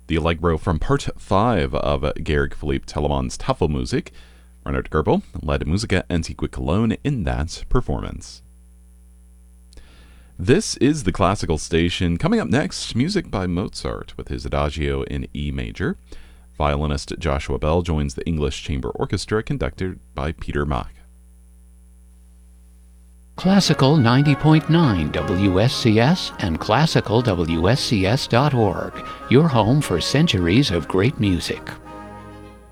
The Allegro from Part 5 of Georg Philipp Telemann's Tafelmusik. Reinhard Goebel led Musica Antiqua Cologne in that performance. This is the Classical Station. Coming up next, music by Mozart with his Adagio in E major. Violinist Joshua Bell joins the English Chamber Orchestra conducted by Peter Mach. Classical 90.9 WSCS and classicalwscs.org, your home for centuries of great music.